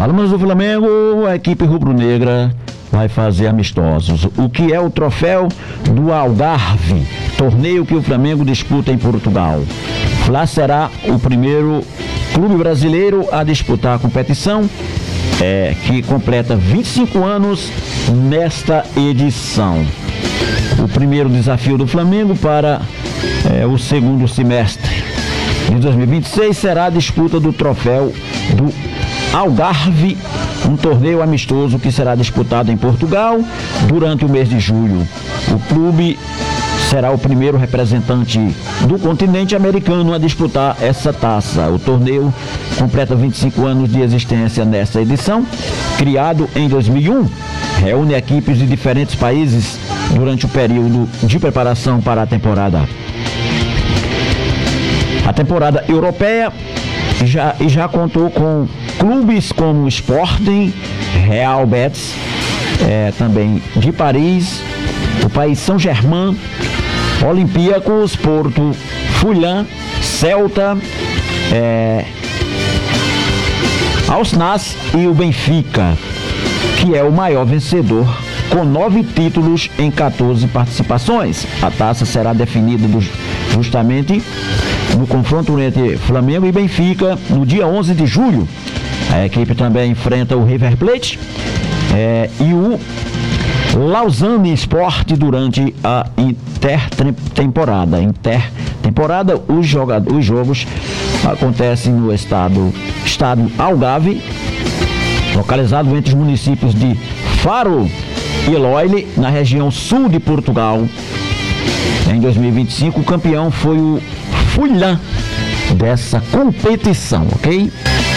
Falamos do Flamengo, a equipe rubro-negra vai fazer amistosos. O que é o troféu do Algarve, torneio que o Flamengo disputa em Portugal. Lá será o primeiro clube brasileiro a disputar a competição, que completa 25 anos nesta edição. O primeiro desafio do Flamengo para o segundo semestre de 2026 será a disputa do troféu do Algarve, um torneio amistoso que será disputado em Portugal durante o mês de julho. O clube será o primeiro representante do continente americano a disputar essa taça. O torneio completa 25 anos de existência nesta edição. Criado em 2001, reúne equipes de diferentes países durante o período de preparação para a temporada. A temporada europeia já contou com clubes como Sporting, Real Betis, também de Paris, o Paris Saint-Germain, Olympiacos, Porto, Fulham, Celta, Al-Nassr e o Benfica, que é o maior vencedor, com 9 títulos em 14 participações. A taça será definida justamente no confronto entre Flamengo e Benfica no dia 11 de julho. A equipe também enfrenta o River Plate e o Lausanne Sport durante a intertemporada. Os jogos acontecem no estádio Algarve, localizado entre os municípios de Faro e Loile, na região sul de Portugal. Em 2025, o campeão foi o Fulham dessa competição, ok?